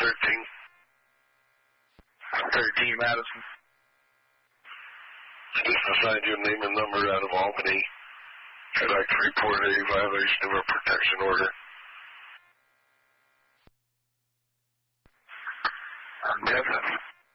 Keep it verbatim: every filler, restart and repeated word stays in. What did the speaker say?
thirteen. thirteen Madison. Just assigned you a name and number out of Albany. I'd like to report a violation of a protection order. Definitely.